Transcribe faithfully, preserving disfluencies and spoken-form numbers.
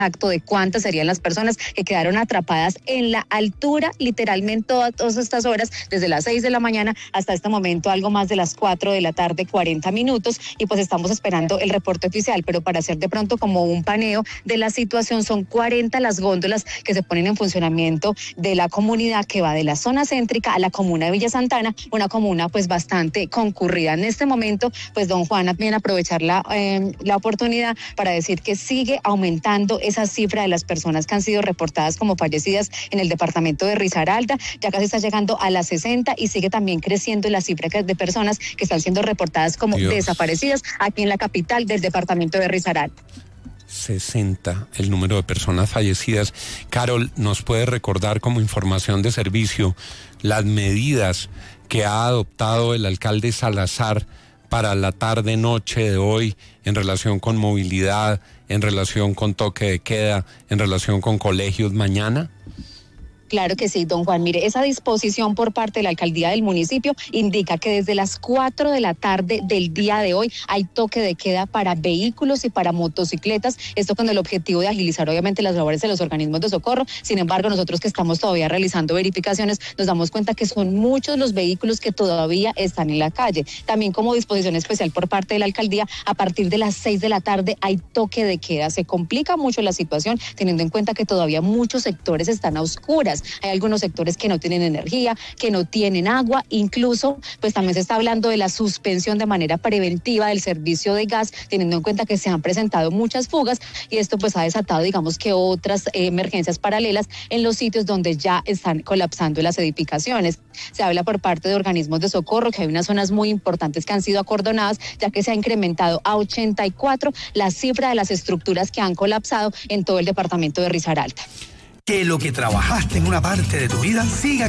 exacto de cuántas serían las personas que quedaron atrapadas en la altura, literalmente todas, todas estas horas, desde las seis de la mañana hasta este momento, algo más de las cuatro de la tarde, cuarenta minutos, y pues estamos esperando el reporte oficial, pero para hacer de pronto como un paneo de la situación, son cuarenta las góndolas que se ponen en funcionamiento de la comunidad que va de la zona céntrica a la comuna de Villa Santana, una comuna pues bastante concurrida. En este momento, pues don Juan, también aprovechar la, eh, la oportunidad para decir que sigue aumentando esa cifra de las personas que han sido reportadas como fallecidas en el departamento de Risaralda, ya casi está llegando a las sesenta y sigue también creciendo la cifra de personas que están siendo reportadas como Dios. desaparecidas aquí en la capital del departamento de Risaralda. sesenta el número de personas fallecidas. Carol, ¿nos puede recordar como información de servicio las medidas que ha adoptado el alcalde Salazar para la tarde-noche de hoy en relación con movilidad, en relación con toque de queda, en relación con colegios mañana? Claro que sí, don Juan. Mire, esa disposición por parte de la alcaldía del municipio indica que desde las cuatro de la tarde del día de hoy hay toque de queda para vehículos y para motocicletas, esto con el objetivo de agilizar obviamente las labores de los organismos de socorro. Sin embargo, nosotros que estamos todavía realizando verificaciones, nos damos cuenta que son muchos los vehículos que todavía están en la calle. También como disposición especial por parte de la alcaldía, a partir de las seis de la tarde hay toque de queda. Se complica mucho la situación teniendo en cuenta que todavía muchos sectores están a oscuras. Hay algunos sectores que no tienen energía, que no tienen agua, incluso pues también se está hablando de la suspensión de manera preventiva del servicio de gas, teniendo en cuenta que se han presentado muchas fugas y esto pues ha desatado digamos que otras eh, emergencias paralelas en los sitios donde ya están colapsando las edificaciones. Se habla por parte de organismos de socorro que hay unas zonas muy importantes que han sido acordonadas, ya que se ha incrementado a ochenta y cuatro la cifra de las estructuras que han colapsado en todo el departamento de Risaralda. Que lo que trabajaste en una parte de tu vida siga